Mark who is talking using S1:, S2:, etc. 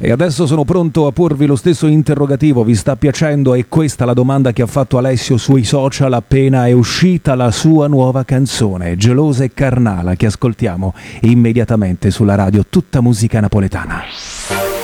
S1: E adesso sono pronto a porvi lo stesso interrogativo. Vi sta piacendo? È questa la domanda che ha fatto Alessio sui social appena è uscita la sua nuova canzone, Gelosa e Carnala, che ascoltiamo immediatamente sulla radio Tutta Musica Napoletana.